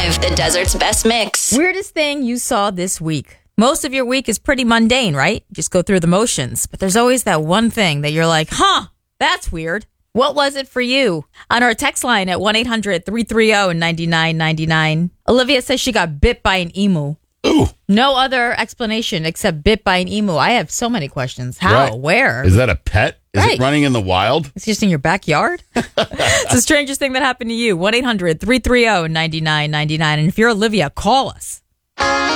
99.5, the desert's best mix. Weirdest thing you saw this week. Most of your week is pretty mundane, right? Just go through the motions. But there's always that one thing that you're like, that's weird. What was it for you? On our text line at 1-800-330-9999, Olivia says she got bit by an emu. Ooh. No other explanation except bit by an emu. I have so many questions. How? Right. Where? Is that a pet? Is Right. it running in the wild? It's just in your backyard? It's the strangest thing that happened to you. 1-800-330-9999. And if you're Olivia, call us.